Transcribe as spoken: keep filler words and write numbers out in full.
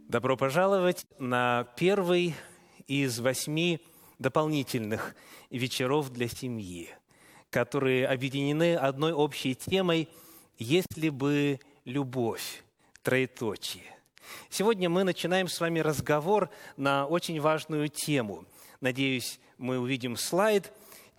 Добро пожаловать на первый из восьми дополнительных вечеров для семьи, которые объединены одной общей темой «Если бы любовь», троеточие. Сегодня мы начинаем с вами разговор на очень важную тему. Надеюсь, мы увидим слайд,